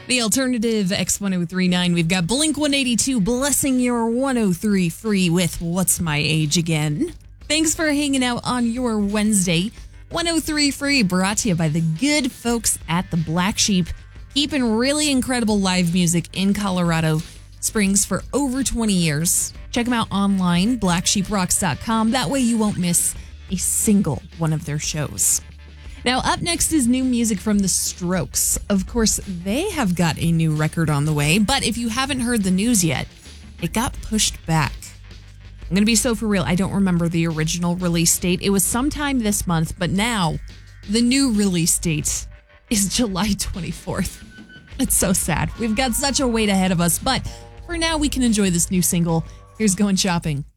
The alternative X1039. We've got Blink 182 blessing your 103 free with What's My Age Again. Thanks for hanging out on your Wednesday. 103 free brought to you by the good folks at the Black Sheep, keeping really incredible live music in Colorado Springs for over 20 years. Check them out online, blacksheeprocks.com. That way you won't miss a single one of their shows. Now, up next is new music from The Strokes. Of course, they have got a new record on the way, but if you haven't heard the news yet, it got pushed back. I'm going to be so for real, I don't remember the original release date. It was sometime this month, but now the new release date is July 24th. It's so sad. We've got such a wait ahead of us, but for now we can enjoy this new single. Here's Going Shopping.